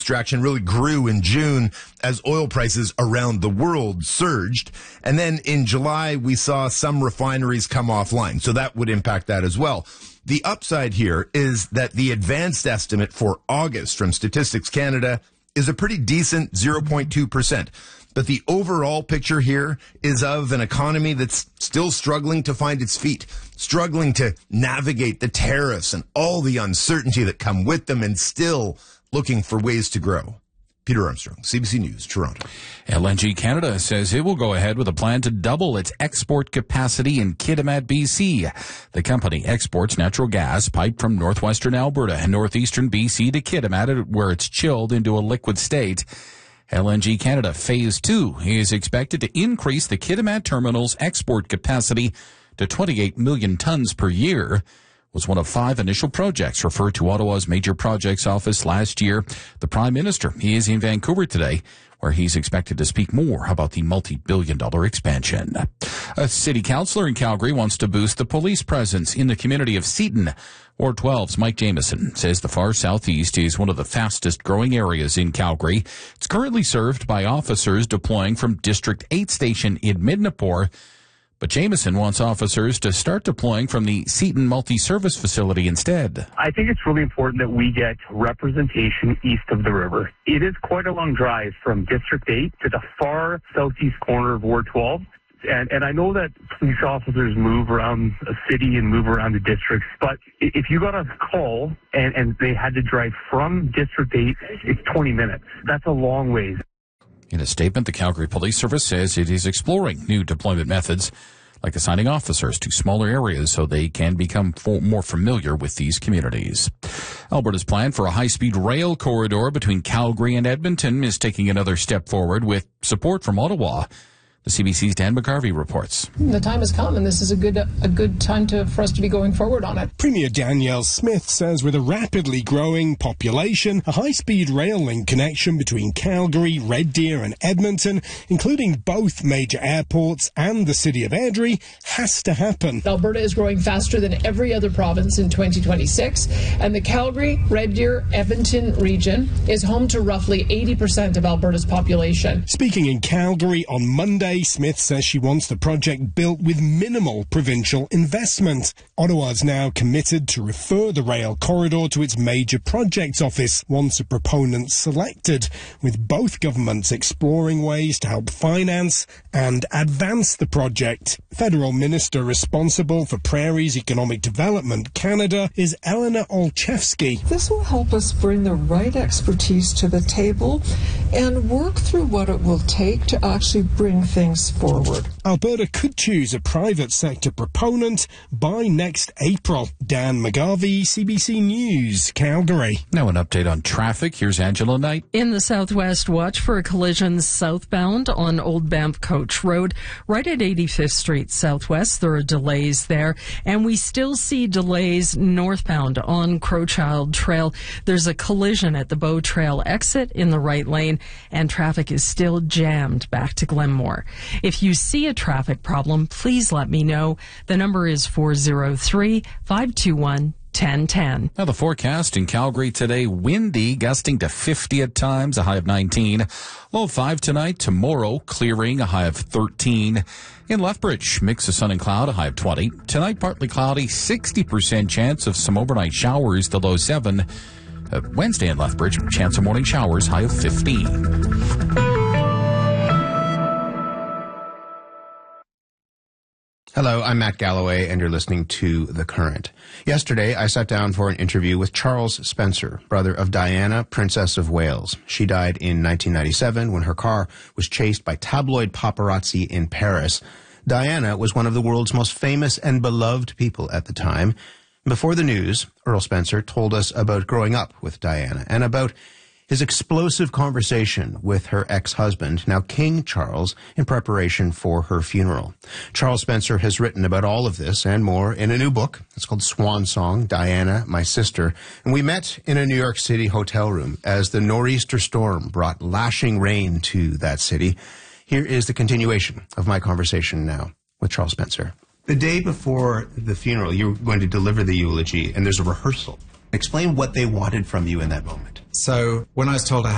extraction really grew in June as oil prices around the world surged. And then in July, we saw some refineries come offline. So that would impact that as well. The upside here is that the advanced estimate for August from Statistics Canada is a pretty decent 0.2%. But the overall picture here is of an economy that's still struggling to find its feet, struggling to navigate the tariffs and all the uncertainty that come with them, and still looking for ways to grow. Peter Armstrong, CBC News, Toronto. LNG Canada says it will go ahead with a plan to double its export capacity in Kitimat, BC. The company exports natural gas piped from northwestern Alberta and northeastern BC to Kitimat, where it's chilled into a liquid state. LNG Canada Phase 2 is expected to increase the Kitimat terminal's export capacity to 28 million tons per year. Was one of 5 initial projects referred to Ottawa's Major Projects Office last year. The Prime Minister is in Vancouver today, where he's expected to speak more about the multi-billion-dollar expansion. A city councillor in Calgary wants to boost the police presence in the community of Seaton. Ward 12's Mike Jamieson says the far southeast is one of the fastest-growing areas in Calgary. It's currently served by officers deploying from District 8 station in Midnapore. But Jamieson wants officers to start deploying from the Seaton Multi-Service Facility instead. I think it's really important that we get representation east of the river. It is quite a long drive from District 8 to the far southeast corner of Ward 12. And I know that police officers move around a city and move around the districts, but if you got a call and they had to drive from District 8, it's 20 minutes. That's a long ways. In a statement, the Calgary Police Service says it is exploring new deployment methods, like assigning officers to smaller areas so they can become more familiar with these communities. Alberta's plan for a high-speed rail corridor between Calgary and Edmonton is taking another step forward with support from Ottawa. The CBC's Dan McGarvey reports. The time has come, and this is a good time for us to be going forward on it. Premier Danielle Smith says with a rapidly growing population, a high-speed rail link connection between Calgary, Red Deer and Edmonton, including both major airports and the city of Airdrie, has to happen. Alberta is growing faster than every other province in 2026, and the Calgary, Red Deer, Edmonton region is home to roughly 80% of Alberta's population. Speaking in Calgary on Monday, Smith says she wants the project built with minimal provincial investment. Ottawa's now committed to refer the rail corridor to its Major Projects Office once a proponent's selected, with both governments exploring ways to help finance and advance the project. Federal Minister responsible for Prairie's Economic Development Canada is Eleanor Olszewski. This will help us bring the right expertise to the table and work through what it will take to actually bring things forward. Alberta could choose a private sector proponent by next April. Dan McGarvey, CBC News, Calgary. Now an update on traffic. Here's Angela Knight. In the southwest, watch for a collision southbound on Old Banff Coach Road, right at 85th Street Southwest. There are delays there, and we still see delays northbound on Crowchild Trail. There's a collision at the Bow Trail exit in the right lane, and traffic is still jammed back to Glenmore. If you see a traffic problem, please let me know. The number is 403-521-1010. Now the forecast in Calgary today, windy, gusting to 50 at times, a high of 19. Low of 5 tonight. Tomorrow, clearing, a high of 13. In Lethbridge, mix of sun and cloud, a high of 20. Tonight, partly cloudy, 60% chance of some overnight showers, the low 7. Wednesday in Lethbridge, chance of morning showers, high of 15. Hello, I'm Matt Galloway, and you're listening to The Current. Yesterday, I sat down for an interview with Charles Spencer, brother of Diana, Princess of Wales. She died in 1997 when her car was chased by tabloid paparazzi in Paris. Diana was one of the world's most famous and beloved people at the time. Before the news, Earl Spencer told us about growing up with Diana and about his explosive conversation with her ex-husband, now King Charles, in preparation for her funeral. Charles Spencer has written about all of this and more in a new book. It's called Swan Song, Diana, My Sister. And we met in a New York City hotel room as the nor'easter storm brought lashing rain to that city. Here is the continuation of my conversation now with Charles Spencer. The day before the funeral, you're going to deliver the eulogy, and there's a rehearsal. Explain what they wanted from you in that moment. So when I was told I